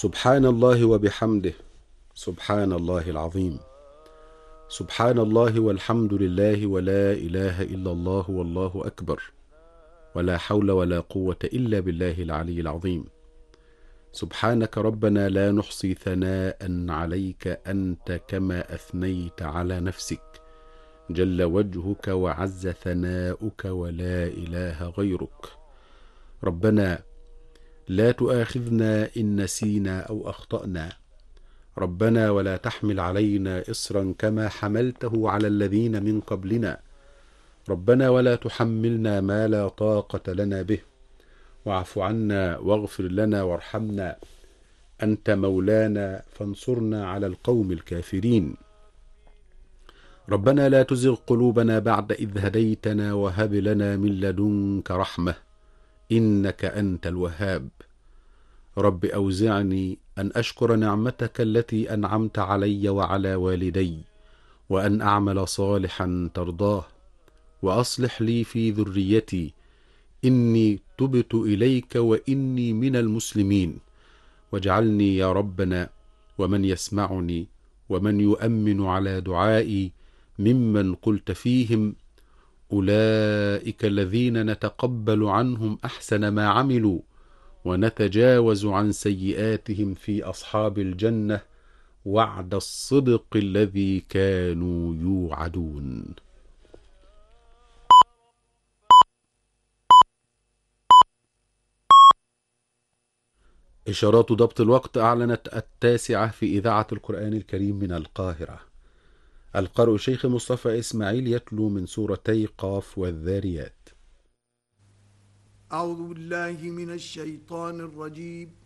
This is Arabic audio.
سبحان الله وبحمده. سبحان الله العظيم. سبحان الله والحمد لله ولا إله إلا الله والله أكبر، ولا حول ولا قوة إلا بالله العلي العظيم. سبحانك ربنا لا نحصي ثناء عليك أنت كما أثنيت على نفسك، جل وجهك وعز ثناؤك ولا إله غيرك. ربنا لا تؤاخذنا إن نسينا أو أخطأنا، ربنا ولا تحمل علينا إصرا كما حملته على الذين من قبلنا، ربنا ولا تحملنا ما لا طاقة لنا به، واعف عنا واغفر لنا وارحمنا، أنت مولانا فانصرنا على القوم الكافرين. ربنا لا تزغ قلوبنا بعد إذ هديتنا وهب لنا من لدنك رحمة إنك أنت الوهاب. رب أوزعني أن أشكر نعمتك التي أنعمت علي وعلى والدي، وأن أعمل صالحا ترضاه، وأصلح لي في ذريتي إني تبت إليك وإني من المسلمين، واجعلني يا ربنا ومن يسمعني ومن يؤمن على دعائي ممن قلت فيهم أولئك الذين نتقبل عنهم أحسن ما عملوا ونتجاوز عن سيئاتهم في أصحاب الجنة وعد الصدق الذي كانوا يوعدون. إشارات ضبط الوقت أعلنت 9:00 في إذاعة القرآن الكريم من القاهرة. القارئ الشيخ مصطفى إسماعيل يتلو من سورتي قاف والذاريات. أعوذ بالله من الشيطان الرجيم.